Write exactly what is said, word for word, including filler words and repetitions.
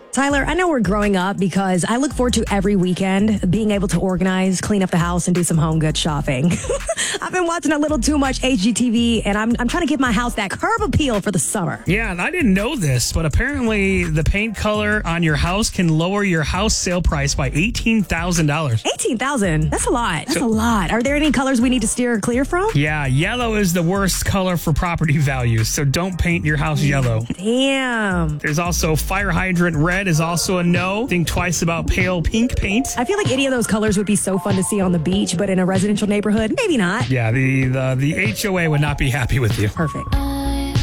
Tyler, I know we're growing up because I look forward to every weekend being able to organize, clean up the house, and do some home good shopping. I've been watching a little too much H G T V, and I'm, I'm trying to give my house that curb appeal for the summer. Yeah, and I didn't know this, but apparently the paint color on your house can lower your house sale price by eighteen thousand dollars. eighteen thousand dollars? That's a lot. That's So- a lot. Are there any colors we need to steer clear from? Yeah, yellow is the worst color for property values, so don't paint your house yellow. Damn. There's also fire hydrant red is also a no. Think twice about pale pink paint. I feel like any of those colors would be so fun to see on the beach, but in a residential neighborhood, maybe not. Yeah, the, the, the H O A would not be happy with you. Perfect.